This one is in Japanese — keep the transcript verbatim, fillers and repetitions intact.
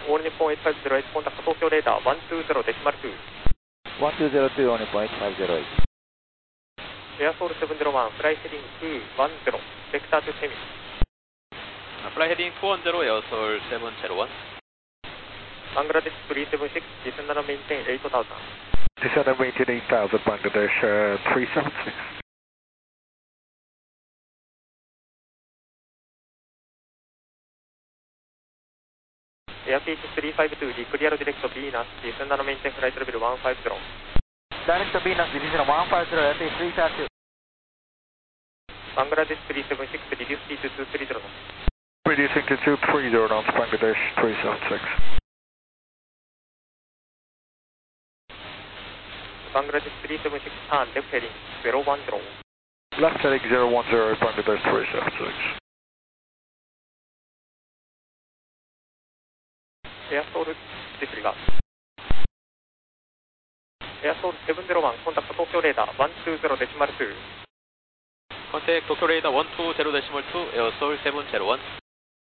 オール日本エイトファイブゼロエイトコンタクト東京レーダーワンツーゼロデシマルツー。 ワンツーゼロツーオール日本エイトファイブゼロエイト。 エアソールセブンゼロワンフライヘディングツーワンゼロベクタートゥセミ。 Fly heading two one zero, Air Seoul seven zero one. バングラデシュスリーセブンシックス、ディセンダーメインテインエイトタウザン。 Descend and maintain eight thousand, Bangladesh uh, three seven six. Airspeed three five two、リクリアルディレクトビーナス、ディセンダーメインテインフライトレベルワンファイブゼロ。 Direct to Venus, division one five zero, F A three five two. バングラデシュスリーセブンシックス、リデュース T ツーツースリーゼロ。 Reducing to two three zero knots, Bangladesh three seven six. バングラデシュスリーセブンシックスターンレフトヘディングゼロワンゼロ。 Left heading zero one zero, Bangladesh three seven six. エアソールディスリガード。エアソールセブンゼロワンコンタクト東京レーダーワンツーゼロデシマルツー。 Contact Tokyo Radar one two zero decimal two, Air Seoul seven zero one.